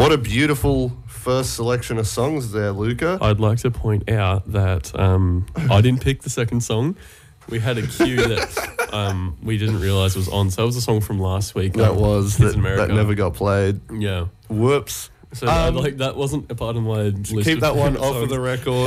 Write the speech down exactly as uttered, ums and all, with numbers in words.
What a beautiful first selection of songs there, Luca. I'd like to point out that um, I didn't pick the second song. We had a cue that um, we didn't realise was on. So it was a song from last week. That um, was, Kids that, in America. that never got played. Yeah. Whoops. So Um, like that wasn't a part of my list. Keep of that one favourite off of songs. the record.